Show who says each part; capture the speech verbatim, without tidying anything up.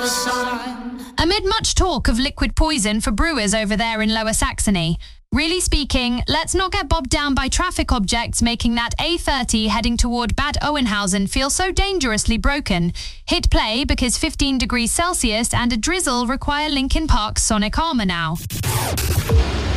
Speaker 1: Amid much talk of liquid poison for brewers over there in Lower Saxony, really speaking, let's not get bogged down by traffic objects making that A thirty heading toward Bad Oeynhausen feel so dangerously broken. Hit play because fifteen degrees Celsius and a drizzle require Linkin Park's Sonic Armor now.